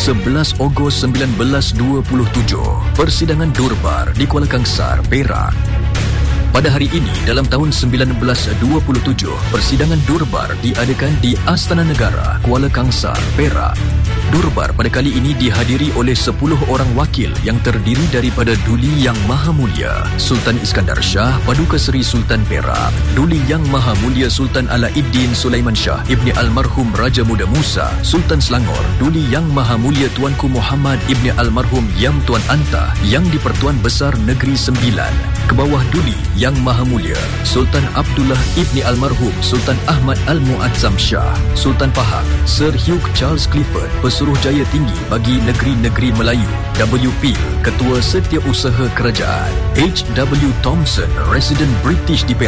11 Ogos 1927, Persidangan Durbar di Kuala Kangsar, Perak. Pada hari ini, dalam tahun 1927, Persidangan Durbar diadakan di Astana Negara, Kuala Kangsar, Perak. Durbar pada kali ini dihadiri oleh 10 orang wakil yang terdiri daripada Duli Yang Maha Mulia Sultan Iskandar Shah Paduka Seri Sultan Perak, Duli Yang Maha Mulia Sultan Alauddin Sulaiman Shah Ibni Almarhum Raja Muda Musa Sultan Selangor, Duli Yang Maha Mulia Tuanku Muhammad Ibni Almarhum Yang Tuan Anta Yang di-Pertuan Besar Negeri Sembilan, ke bawah Duli Yang Maha Mulia Sultan Abdullah Ibni Almarhum Sultan Ahmad Al-Muazzam Shah Sultan Pahang, Sir Hugh Charles Clifford Pesuruhjaya Tinggi bagi Negeri-Negeri Melayu, WP Ketua Setiausaha Kerajaan, H.W. Thompson Resident British di Perak